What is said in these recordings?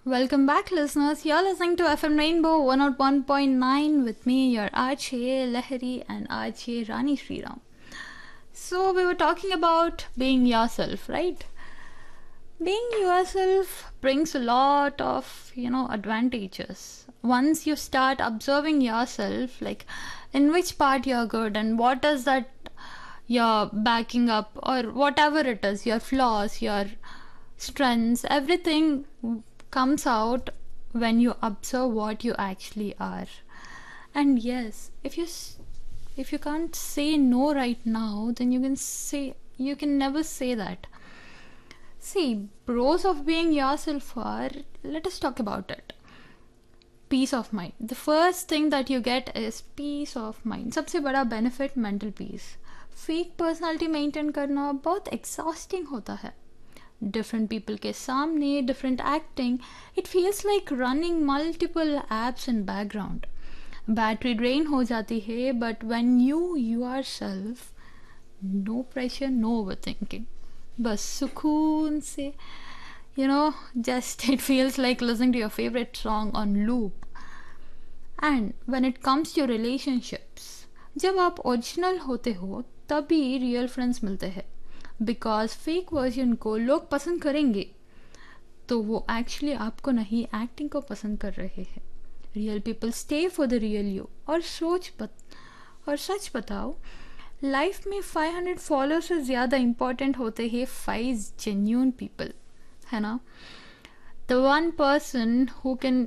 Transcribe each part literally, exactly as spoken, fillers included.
Welcome back, listeners. You're listening to F M Rainbow one oh one point nine with me, your R J Lahari and R J Rani Sriram. So, we were talking about being yourself, right? Being yourself brings a lot of, you know, advantages. Once you start observing yourself, like in which part you're good and what is that you're backing up, or whatever it is, your flaws, your strengths, everything comes out when you observe what you actually are. And yes, if you if you can't say no right now, then you can say you can never say that. See, pros of being yourself are, let us talk about it. Peace of mind. The first thing that you get is peace of mind. सबसे बड़ा benefit mental peace. Fake personality maintain करना बहुत exhausting होता है. Different people के सामने, different acting, it feels like running multiple apps in background. Battery drain हो जाती है, but when you yourself, no pressure, no overthinking. बस सुकून से, you know, just it feels like listening to your favorite song on loop. And when it comes to relationships, जब आप original होते हो, तभी real friends मिलते हैं. बिकॉज फेक वर्जन को लोग पसंद करेंगे तो वो एक्चुअली आपको नहीं, एक्टिंग को पसंद कर रहे हैं. Real people stay for the real you. और सोच बत और सच बताओ, लाइफ में फाइव हंड्रेड फॉलोअर्स से ज़्यादा इम्पोर्टेंट होते हैं फाइव जेन्यून पीपल, है ना. The one person who can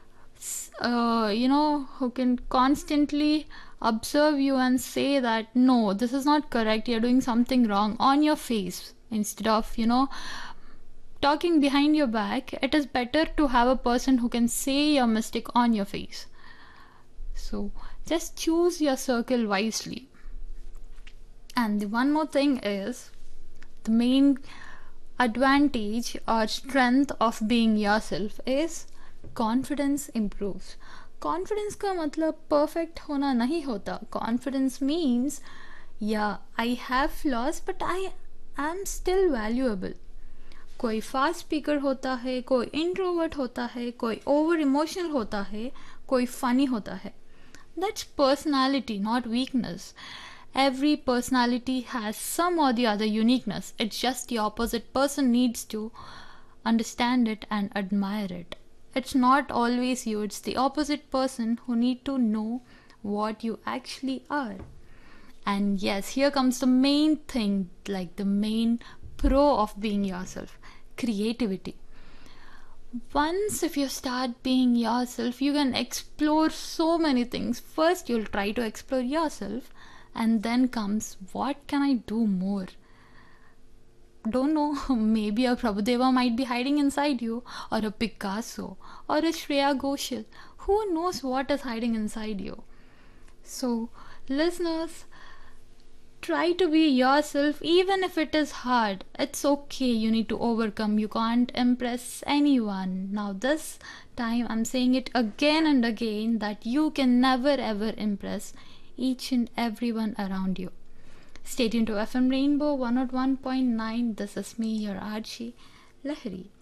you know who can constantly observe you and say that no, this is not correct, you're doing something wrong on your face, instead of, you know, talking behind your back. It is better to have a person who can say your mistake on your face. So just choose your circle wisely. And the one more thing is, the main advantage or strength of being yourself is confidence improves. Confidence का मतलब perfect होना नहीं होता. Confidence means या I have flaws but I am still valuable. कोई fast speaker होता है, कोई इंट्रोवर्ट होता है, कोई ओवर इमोशनल होता है, कोई फनी होता है. That's personality, not weakness. Every personality has some or the other uniqueness. It's just the opposite person needs to understand it and admire it. It's not always you, it's the opposite person who need to know what you actually are. And yes, here comes the main thing, like the main pro of being yourself, creativity. Once if you start being yourself, you can explore so many things. First you'll try to explore yourself, and then comes, what can I do more? Don't know, maybe a Prabhudeva might be hiding inside you, or a Picasso, or a Shreya Ghoshal. Who knows what is hiding inside you? So, listeners, try to be yourself even if it is hard. It's okay, you need to overcome. You can't impress anyone. Now this time I'm saying it again and again that you can never ever impress each and everyone around you. Stay tuned to F M Rainbow one oh one point nine. This is me, your R J Lahari.